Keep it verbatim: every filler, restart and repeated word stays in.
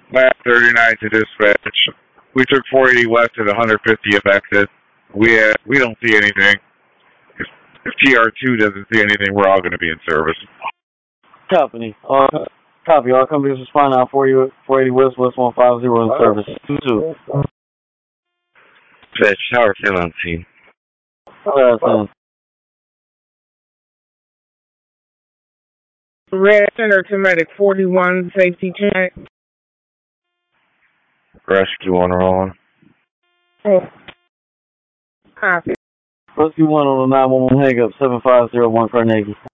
Lab thirty-nine to dispatch. We took four eighty west at one fifty affected. We had, we don't see anything. If, if T R two doesn't see anything, we're all going to be in service. Company. All, copy. All companies respond now. four eighty West, West one five zero in service. two two. Fetch, Tower ten on scene. Tower ten. Red Center to Medic forty-one, safety check. Rescue one rolling. Oh. Copy. Rescue one on the nine one one hang up, seven five zero one Carnegie.